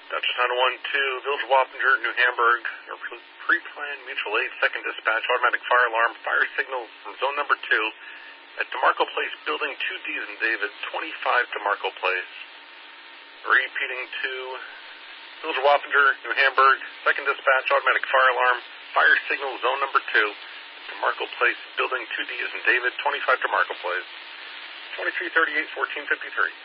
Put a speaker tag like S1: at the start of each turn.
S1: Dutchess 912, Village of Wappinger, New Hamburg, pre-planned mutual aid, second dispatch, automatic fire alarm, fire signal from zone number 2 at DeMarco Place, building 2Ds in David, 25 DeMarco Place. Repeating to Village of Wappinger, New Hamburg, second dispatch, automatic fire alarm, fire signal, zone number 2, DeMarco Place, building 2Ds in David, 25 DeMarco Place, 2338, 1453.